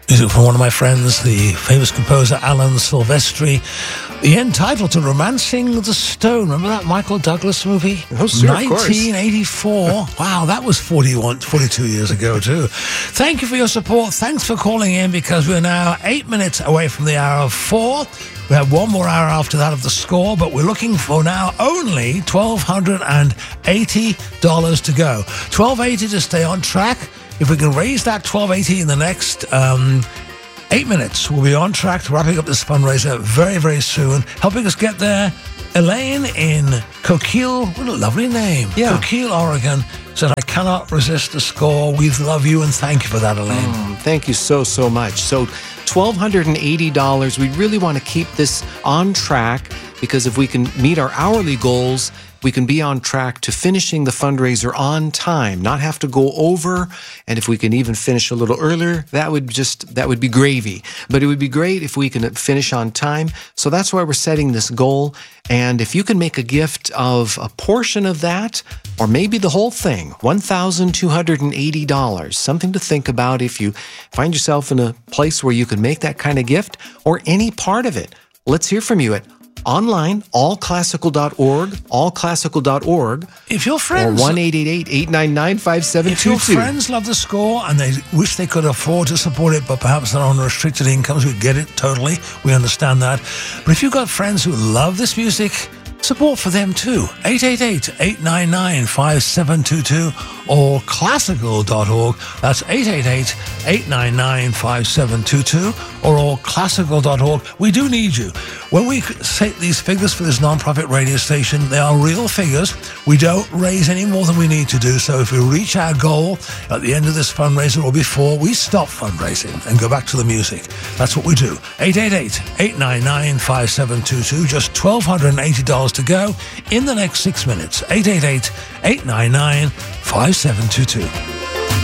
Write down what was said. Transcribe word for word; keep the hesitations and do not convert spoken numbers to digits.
Music from one of my friends, the famous composer Alan Silvestri. The end title to Romancing the Stone. Remember that Michael Douglas movie? Oh, sure, nineteen eighty-four. Wow, that was forty-one, forty-two years ago too. Thank you for your support. Thanks for calling in, because we're now eight minutes away from the hour of four. We have one more hour after that of the score, but we're looking for now only one thousand two hundred eighty dollars to go. twelve eighty to stay on track. If we can raise that twelve eighty in the next um, eight minutes, we'll be on track to wrapping up this fundraiser very, very soon. Helping us get there, Elaine in Coquille, what a lovely name. Yeah. Coquille, Oregon, said, I cannot resist the score. We love you and thank you for that, Elaine. Mm, thank you so, so much. So one thousand two hundred eighty dollars, we really want to keep this on track, because if we can meet our hourly goals, we can be on track to finishing the fundraiser on time, not have to go over. And if we can even finish a little earlier, that would just, that would be gravy. But it would be great if we can finish on time. So that's why we're setting this goal. And if you can make a gift of a portion of that, or maybe the whole thing, one thousand two hundred eighty dollars, something to think about if you find yourself in a place where you can make that kind of gift, or any part of it. Let's hear from you at online, all classical dot org, all classical dot org. If your friends... Or one eight eight eight, eight nine nine, five seven two two. If your friends love the score and they wish they could afford to support it, but perhaps they're on restricted incomes, we get it totally. We understand that. But if you've got friends who love this music, support for them too. eight eight eight, eight nine nine, five seven two two or classical dot org. That's eight eight eight, eight nine nine, five seven two two or all classical dot org. We do need you. When we set these figures for this non-profit radio station, they are real figures. We don't raise any more than we need to do. So if we reach our goal at the end of this fundraiser or before, we stop fundraising and go back to the music. That's what we do. eight eight eight, eight nine nine, five seven two two. Just one thousand two hundred eighty dollars to go in the next six minutes. eight eight eight, eight nine nine, five seven two two.